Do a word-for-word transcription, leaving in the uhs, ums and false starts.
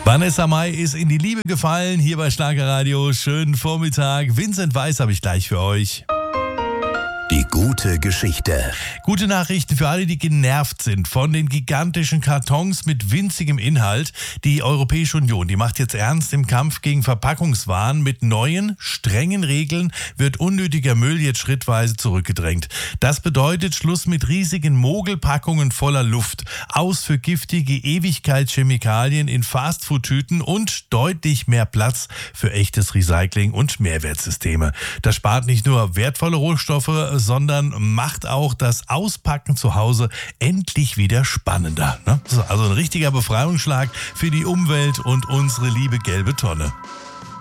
Vanessa Mai ist in die Liebe gefallen, hier bei Schlagerradio. Schönen Vormittag. Vincent Weiss habe ich gleich für euch. Die gute Geschichte. Gute Nachrichten für alle, die genervt sind von den gigantischen Kartons mit winzigem Inhalt. Die Europäische Union, die macht jetzt ernst im Kampf gegen Verpackungswaren. Mit neuen, strengen Regeln wird unnötiger Müll jetzt schrittweise zurückgedrängt. Das bedeutet Schluss mit riesigen Mogelpackungen voller Luft, aus für giftige Ewigkeitschemikalien in Fastfood-Tüten und deutlich mehr Platz für echtes Recycling und Mehrwertsysteme. Das spart nicht nur wertvolle Rohstoffe, sondern macht auch das Auspacken zu Hause endlich wieder spannender. Ne? Also ein richtiger Befreiungsschlag für die Umwelt und unsere liebe gelbe Tonne.